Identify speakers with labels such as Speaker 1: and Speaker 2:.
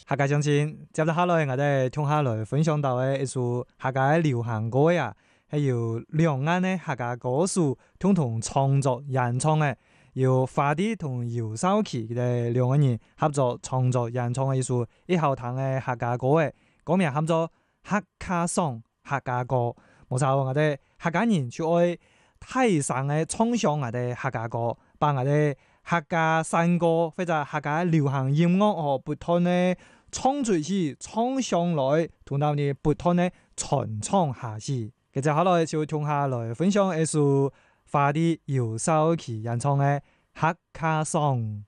Speaker 1: 客家鄉親，接落下來，我哋聽下來分享到嘅一首客家流行歌啊，係由兩岸嘅客家歌手共同創作演唱嘅，由華弟同姚少奇嘅兩個人合作創作演唱嘅一首一好聽嘅客家歌嘅，歌名喊做客家爽客家歌。冇錯，我哋客家人就愛大聲嘅唱響我哋客家歌，把我哋客家山歌或者客家流行音樂和不斷嘅唱出去，唱上來，同到你不斷嘅傳唱下去。接下來就聽下來分享一首華弟姚少奇演唱嘅客家爽。